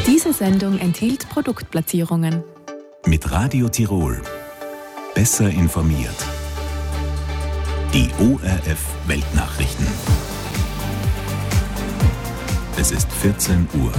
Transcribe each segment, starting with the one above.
Diese Sendung enthielt Produktplatzierungen. Mit Radio Tirol. Besser informiert. Die ORF Weltnachrichten. Es ist 14 Uhr.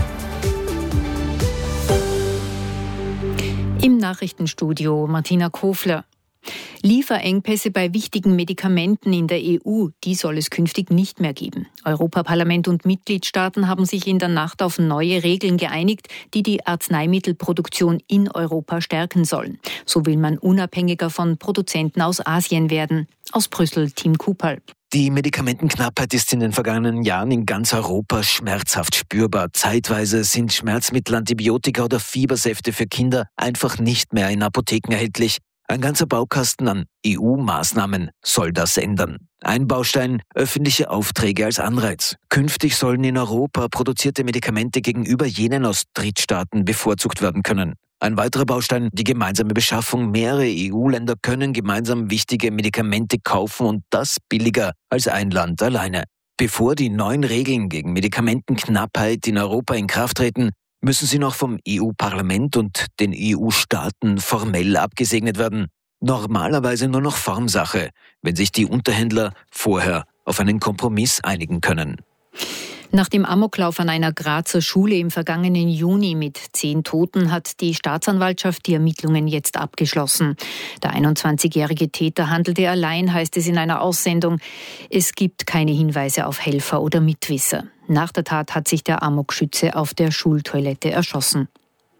Im Nachrichtenstudio Martina Kofler. Lieferengpässe bei wichtigen Medikamenten in der EU, die soll es künftig nicht mehr geben. Europaparlament und Mitgliedstaaten haben sich in der Nacht auf neue Regeln geeinigt, die die Arzneimittelproduktion in Europa stärken sollen. So will man unabhängiger von Produzenten aus Asien werden. Aus Brüssel, Tim Kupal. Die Medikamentenknappheit ist in den vergangenen Jahren in ganz Europa schmerzhaft spürbar. Zeitweise sind Schmerzmittel, Antibiotika oder Fiebersäfte für Kinder einfach nicht mehr in Apotheken erhältlich. Ein ganzer Baukasten an EU-Maßnahmen soll das ändern. Ein Baustein: öffentliche Aufträge als Anreiz. Künftig sollen in Europa produzierte Medikamente gegenüber jenen aus Drittstaaten bevorzugt werden können. Ein weiterer Baustein: die gemeinsame Beschaffung. Mehrere EU-Länder können gemeinsam wichtige Medikamente kaufen und das billiger als ein Land alleine. Bevor die neuen Regeln gegen Medikamentenknappheit in Europa in Kraft treten, müssen sie noch vom EU-Parlament und den EU-Staaten formell abgesegnet werden. Normalerweise nur noch Formsache, wenn sich die Unterhändler vorher auf einen Kompromiss einigen können. Nach dem Amoklauf an einer Grazer Schule im vergangenen Juni mit 10 Toten hat die Staatsanwaltschaft die Ermittlungen jetzt abgeschlossen. Der 21-jährige Täter handelte allein, heißt es in einer Aussendung. Es gibt keine Hinweise auf Helfer oder Mitwisser. Nach der Tat hat sich der Amokschütze auf der Schultoilette erschossen.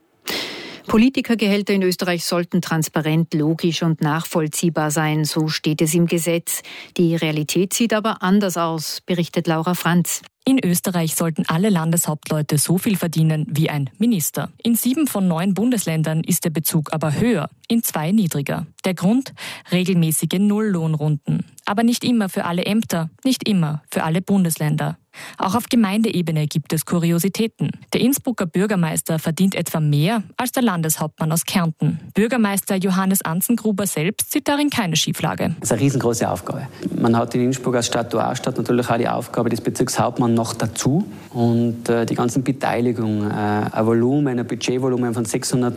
Politikergehälter in Österreich sollten transparent, logisch und nachvollziehbar sein, so steht es im Gesetz. Die Realität sieht aber anders aus, berichtet Laura Franz. In Österreich sollten alle Landeshauptleute so viel verdienen wie ein Minister. In 7 von 9 Bundesländern ist der Bezug aber höher, in 2 niedriger. Der Grund? Regelmäßige Nulllohnrunden. Aber nicht immer für alle Ämter, nicht immer für alle Bundesländer. Auch auf Gemeindeebene gibt es Kuriositäten. Der Innsbrucker Bürgermeister verdient etwa mehr als der Landeshauptmann aus Kärnten. Bürgermeister Johannes Anzengruber selbst sieht darin keine Schieflage. Das ist eine riesengroße Aufgabe. Man hat in Innsbruck als Stadtstadt natürlich auch die Aufgabe des Bezirkshauptmanns noch dazu. Und die ganzen Beteiligungen, ein Budgetvolumen von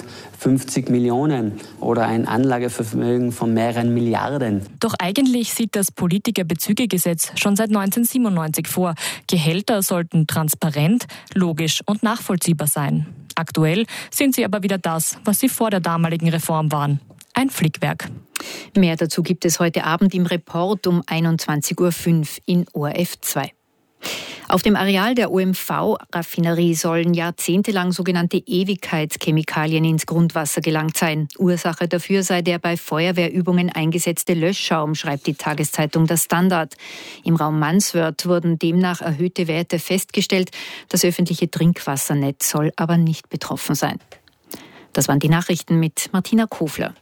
650 Millionen oder ein Anlagevermögen von mehreren Milliarden. Doch eigentlich sieht das Politikerbezügegesetz schon seit 1997 vor. Gehälter sollten transparent, logisch und nachvollziehbar sein. Aktuell sind sie aber wieder das, was sie vor der damaligen Reform waren: ein Flickwerk. Mehr dazu gibt es heute Abend im Report um 21.05 Uhr in ORF 2. Auf dem Areal der OMV-Raffinerie sollen jahrzehntelang sogenannte Ewigkeitschemikalien ins Grundwasser gelangt sein. Ursache dafür sei der bei Feuerwehrübungen eingesetzte Löschschaum, schreibt die Tageszeitung Der Standard. Im Raum Manswörth wurden demnach erhöhte Werte festgestellt. Das öffentliche Trinkwassernetz soll aber nicht betroffen sein. Das waren die Nachrichten mit Martina Kofler.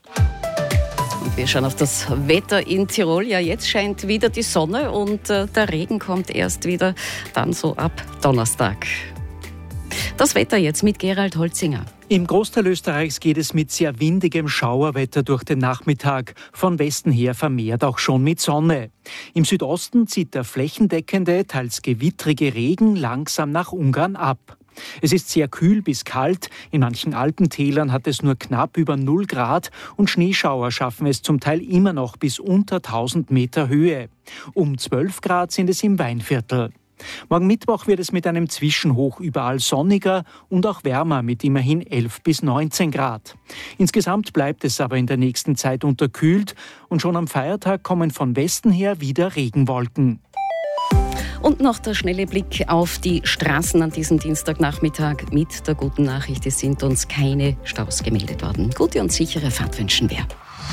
Und wir schauen auf das Wetter in Tirol. Ja, jetzt scheint wieder die Sonne und der Regen kommt erst wieder dann so ab Donnerstag. Das Wetter jetzt mit Gerald Holzinger. Im Großteil Österreichs geht es mit sehr windigem Schauerwetter durch den Nachmittag. Von Westen her vermehrt auch schon mit Sonne. Im Südosten zieht der flächendeckende, teils gewittrige Regen langsam nach Ungarn ab. Es ist sehr kühl bis kalt. In manchen Alpentälern hat es nur knapp über 0 Grad und Schneeschauer schaffen es zum Teil immer noch bis unter 1000 Meter Höhe. Um 12 Grad sind es im Weinviertel. Morgen Mittwoch wird es mit einem Zwischenhoch überall sonniger und auch wärmer mit immerhin 11 bis 19 Grad. Insgesamt bleibt es aber in der nächsten Zeit unterkühlt und schon am Feiertag kommen von Westen her wieder Regenwolken. Und noch der schnelle Blick auf die Straßen an diesem Dienstagnachmittag mit der guten Nachricht: Es sind uns keine Staus gemeldet worden. Gute und sichere Fahrt wünschen wir.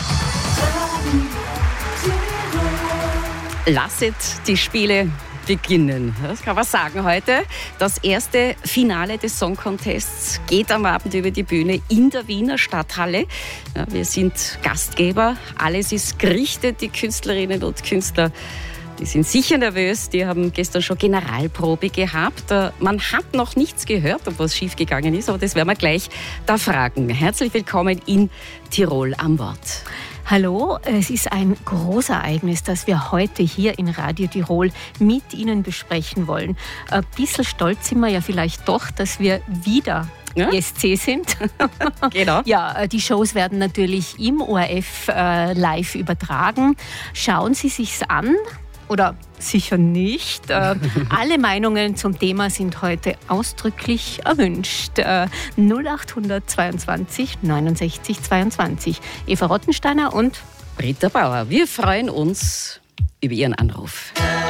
Lasset die Spiele beginnen. Das kann man sagen heute. Das erste Finale des Song Contests geht am Abend über die Bühne in der Wiener Stadthalle. Ja, wir sind Gastgeber. Alles ist gerichtet. Die Künstlerinnen und Künstler, die sind sicher nervös, die haben gestern schon Generalprobe gehabt. Man hat noch nichts gehört, ob was schiefgegangen ist, aber das werden wir gleich da fragen. Herzlich willkommen in Tirol am Wort. Hallo, es ist ein Großereignis, das wir heute hier in Radio Tirol mit Ihnen besprechen wollen. Ein bisschen stolz sind wir ja vielleicht doch, dass wir wieder ESC sind. Genau. Ja, die Shows werden natürlich im ORF live übertragen. Schauen Sie sich's an. Oder sicher nicht. Alle Meinungen zum Thema sind heute ausdrücklich erwünscht. 0822 69 22. Eva Rottensteiner und Britta Bauer. Wir freuen uns über Ihren Anruf.